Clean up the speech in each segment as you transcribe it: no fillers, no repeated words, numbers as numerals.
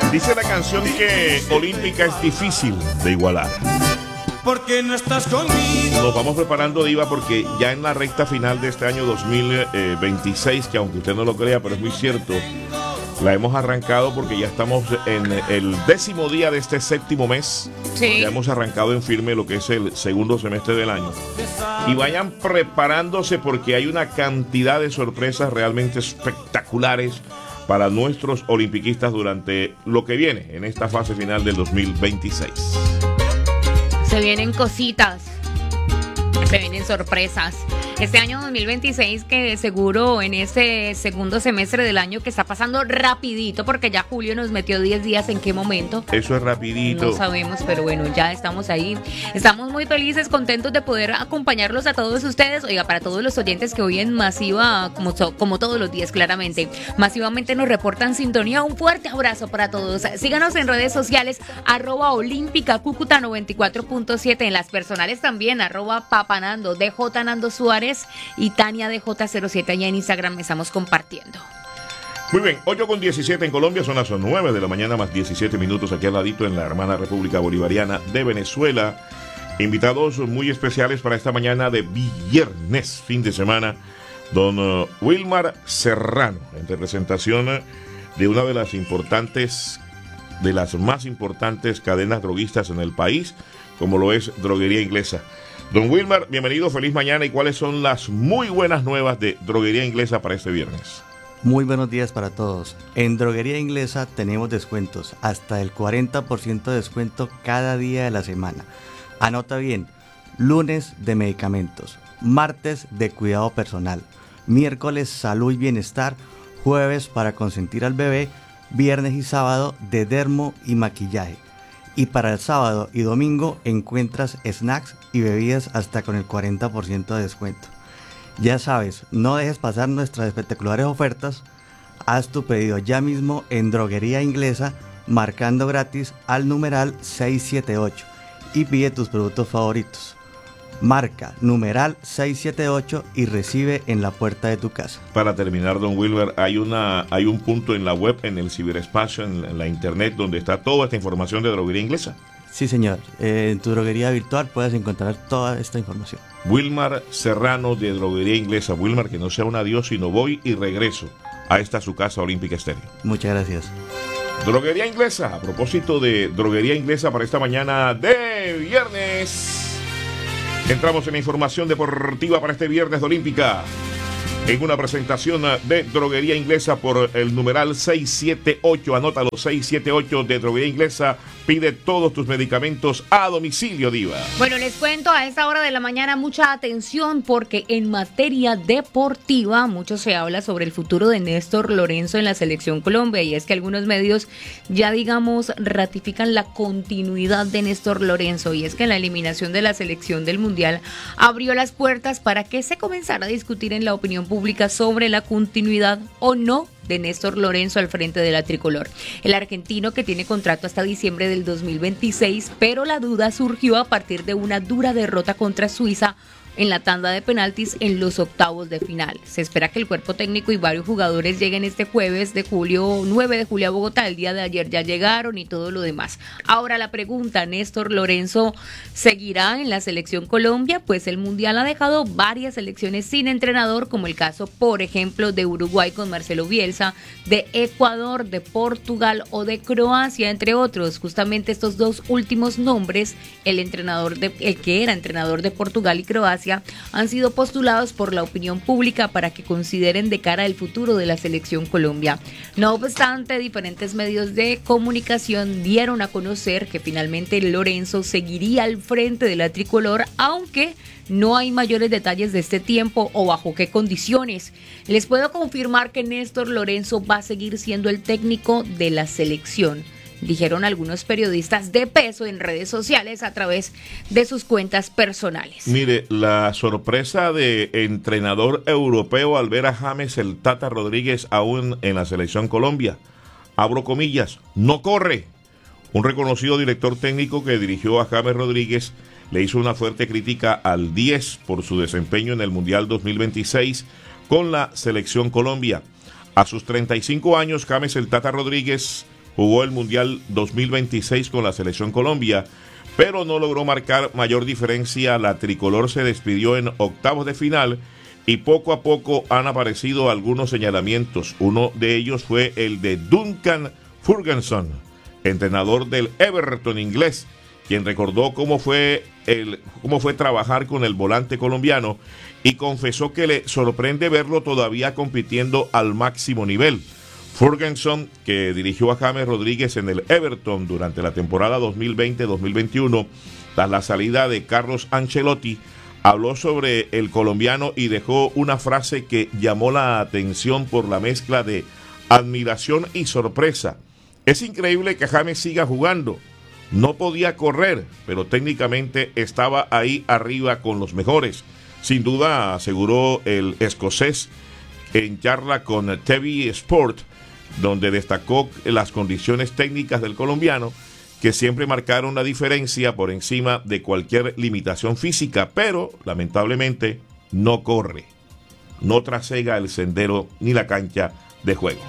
Dice la canción que olímpica es difícil de igualar. Porque no estás conmigo. Nos vamos preparando, Diva, porque ya en la recta final de este año 2026, que aunque usted no lo crea, pero es muy cierto, la hemos arrancado porque ya estamos en el 10º día de este 7º mes. Sí. Ya hemos arrancado en firme lo que es el segundo semestre del año. Y vayan preparándose porque hay una cantidad de sorpresas realmente espectaculares para nuestros olimpiquistas durante lo que viene en esta fase final del 2026. Se vienen cositas, se vienen sorpresas. Este año 2026 que seguro en este segundo semestre del año que está pasando rapidito porque ya Julio nos metió 10 días, ¿en qué momento? Eso es rapidito. No sabemos, pero bueno, ya estamos ahí. Estamos muy felices, contentos de poder acompañarlos a todos ustedes. Oiga, para todos los oyentes que hoy en Masiva, como todos los días claramente, masivamente nos reportan sintonía, un fuerte abrazo para todos. Síganos en redes sociales, @Olímpica Cúcuta 94.7, en las personales también, @Papanando, DJ Nando Suárez y Tania DJ07, allá en Instagram estamos compartiendo. Muy bien, 8:17 en Colombia, son las 9 de la mañana más 17 minutos aquí al ladito en la hermana República Bolivariana de Venezuela. Invitados muy especiales para esta mañana de viernes, fin de semana, don Wilmar Serrano, en representación de una de las más importantes cadenas droguistas en el país, como lo es Droguería Inglesa. Don Wilmar, bienvenido, feliz mañana. ¿Y cuáles son las muy buenas nuevas de Droguería Inglesa para este viernes? Muy buenos días para todos. En Droguería Inglesa tenemos descuentos, hasta el 40% de descuento cada día de la semana. Anota bien, lunes de medicamentos, martes de cuidado personal, miércoles salud y bienestar, jueves para consentir al bebé, viernes y sábado de dermo y maquillaje. Y para el sábado y domingo encuentras snacks y bebidas hasta con el 40% de descuento. Ya sabes, no dejes pasar nuestras espectaculares ofertas. Haz tu pedido ya mismo en Droguería Inglesa marcando gratis al numeral 678 y pide tus productos favoritos. Marca numeral 678 y recibe en la puerta de tu casa. Para terminar, don Wilmer, hay un punto en la web, en el ciberespacio, en la internet, donde está toda esta información de Droguería Inglesa. Sí, señor. En tu droguería virtual puedes encontrar toda esta información. Wilmar Serrano de Droguería Inglesa. Wilmar, que no sea un adiós, sino voy y regreso a esta su casa Olímpica Estéreo. Muchas gracias. Droguería Inglesa. A propósito de Droguería Inglesa para esta mañana de viernes. Entramos en la información deportiva para este viernes de Olímpica. En una presentación de Droguería Inglesa por el numeral 678. Anótalo, 678 de Droguería Inglesa. Pide todos tus medicamentos a domicilio, Diva. Bueno, les cuento a esta hora de la mañana mucha atención porque en materia deportiva mucho se habla sobre el futuro de Néstor Lorenzo en la Selección Colombia, y es que algunos medios ya ratifican la continuidad de Néstor Lorenzo, y es que la eliminación de la selección del Mundial abrió las puertas para que se comenzara a discutir en la opinión pública sobre la continuidad o no de Néstor Lorenzo al frente de la tricolor. El argentino, que tiene contrato hasta diciembre del 2026, pero la duda surgió a partir de una dura derrota contra Suiza en la tanda de penaltis en los octavos de final. Se espera que el cuerpo técnico y varios jugadores lleguen este jueves 9 de julio a Bogotá. El día de ayer ya llegaron y todo lo demás. Ahora la pregunta, ¿Néstor Lorenzo seguirá en la Selección Colombia? Pues el Mundial ha dejado varias selecciones sin entrenador, como el caso, por ejemplo, de Uruguay con Marcelo Bielsa, de Ecuador, de Portugal o de Croacia, entre otros. Justamente estos dos últimos nombres, el que era entrenador de Portugal y Croacia, han sido postulados por la opinión pública para que consideren de cara al futuro de la Selección Colombia. No obstante, diferentes medios de comunicación dieron a conocer que finalmente Lorenzo seguiría al frente de la tricolor, aunque no hay mayores detalles de este tiempo o bajo qué condiciones. Les puedo confirmar que Néstor Lorenzo va a seguir siendo el técnico de la selección, dijeron algunos periodistas de peso en redes sociales a través de sus cuentas personales. Mire, la sorpresa de entrenador europeo al ver a James el Tata Rodríguez aún en la Selección Colombia. Abro comillas, no corre. Un reconocido director técnico que dirigió a James Rodríguez le hizo una fuerte crítica al 10 por su desempeño en el Mundial 2026 con la Selección Colombia. A sus 35 años, James el Tata Rodríguez jugó el Mundial 2026 con la Selección Colombia, pero no logró marcar mayor diferencia. La tricolor se despidió en octavos de final y poco a poco han aparecido algunos señalamientos. Uno de ellos fue el de Duncan Ferguson, entrenador del Everton inglés, quien recordó cómo fue trabajar con el volante colombiano y confesó que le sorprende verlo todavía compitiendo al máximo nivel. Ferguson, que dirigió a James Rodríguez en el Everton durante la temporada 2020-2021, tras la salida de Carlos Ancelotti, habló sobre el colombiano y dejó una frase que llamó la atención por la mezcla de admiración y sorpresa. Es increíble que James siga jugando. No podía correr, pero técnicamente estaba ahí arriba con los mejores. Sin duda, aseguró el escocés en charla con TV Sport, donde destacó las condiciones técnicas del colombiano, que siempre marcaron la diferencia por encima de cualquier limitación física, pero lamentablemente no corre, no trasega el sendero ni la cancha de juego.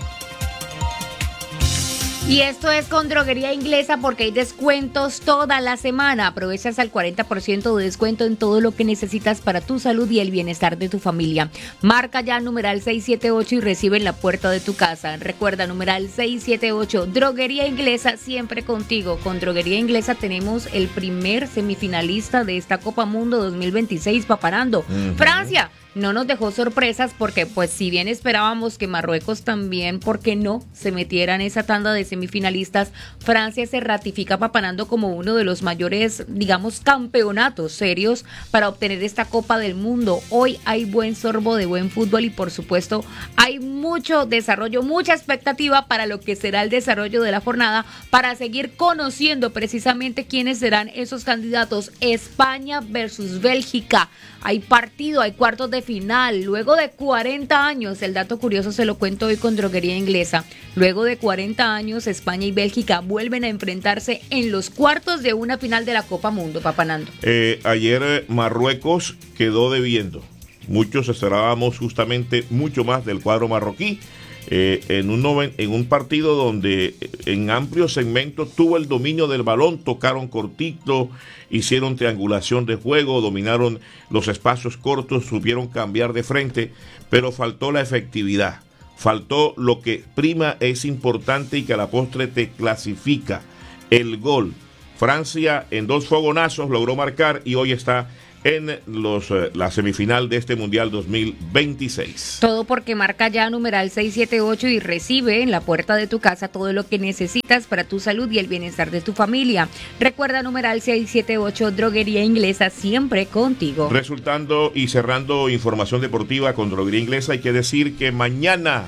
Y esto es con Droguería Inglesa porque hay descuentos toda la semana. Aprovechas al 40% de descuento en todo lo que necesitas para tu salud y el bienestar de tu familia. Marca ya numeral 678 y recibe en la puerta de tu casa. Recuerda, numeral 678, Droguería Inglesa, siempre contigo. Con Droguería Inglesa tenemos el primer semifinalista de esta Copa Mundo 2026 paparando. Francia. No nos dejó sorpresas porque, pues, si bien esperábamos que Marruecos también, ¿por qué no?, se metiera en esa tanda de semifinalistas, Francia se ratifica papanando como uno de los mayores, digamos, campeonatos serios para obtener esta Copa del Mundo. Hoy hay buen sorbo de buen fútbol y, por supuesto, hay mucho desarrollo, mucha expectativa para lo que será el desarrollo de la jornada, para seguir conociendo precisamente quiénes serán esos candidatos. España versus Bélgica. Hay partido, hay cuartos de final, luego de 40 años, el dato curioso se lo cuento hoy con Droguería Inglesa, luego de 40 años España y Bélgica vuelven a enfrentarse en los cuartos de una final de la Copa Mundo, Papanando. Ayer Marruecos quedó debiendo, muchos esperábamos justamente mucho más del cuadro marroquí, en un partido donde en amplios segmentos tuvo el dominio del balón, tocaron cortito, hicieron triangulación de juego, dominaron los espacios cortos, supieron cambiar de frente, pero faltó la efectividad, faltó lo que prima es importante y que a la postre te clasifica, el gol. Francia en 2 fogonazos logró marcar y hoy está en la semifinal de este Mundial 2026. Todo porque marca ya numeral 678 y recibe en la puerta de tu casa todo lo que necesitas para tu salud y el bienestar de tu familia. Recuerda, numeral 678, Droguería Inglesa, siempre contigo. Resultando y cerrando información deportiva con Droguería Inglesa, hay que decir que mañana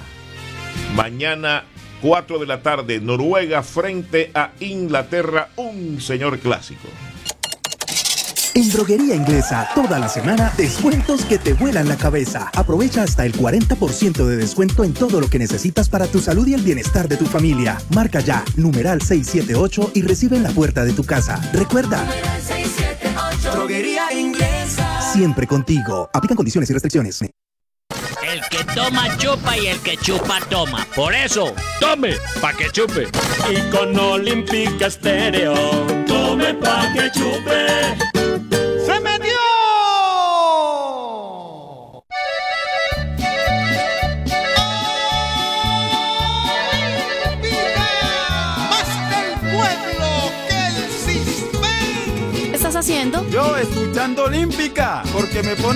4 de la tarde, Noruega frente a Inglaterra, un señor clásico. En Droguería Inglesa, toda la semana, descuentos que te vuelan la cabeza. Aprovecha hasta el 40% de descuento en todo lo que necesitas para tu salud y el bienestar de tu familia. Marca ya, numeral 678 y recibe en la puerta de tu casa. Recuerda, 678, Droguería Inglesa. Siempre contigo. Aplican condiciones y restricciones. El que toma chupa y el que chupa toma. Por eso, tome pa' que chupe. Y con Olímpica Estéreo, tome pa' que chupe. ¡Se me dio! ¡Más del pueblo que el CISBEN! ¿Qué estás haciendo? Yo escuchando Olímpica, porque me pone